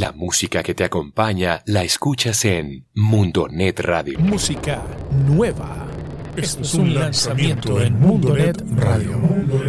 La música que te acompaña la escuchas en Mundonet Radio. Música nueva. Esto es un lanzamiento en Mundonet Radio.